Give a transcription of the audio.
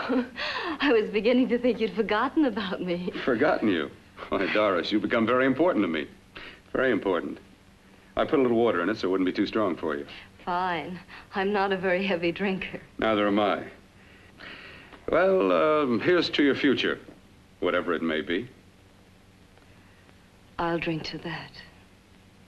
Oh, I was beginning to think you'd forgotten about me. Forgotten you? Why, Doris, you've become very important to me. Very important. I put a little water in it so it wouldn't be too strong for you. Fine. I'm not a very heavy drinker. Neither am I. Well, here's to your future, whatever it may be. I'll drink to that.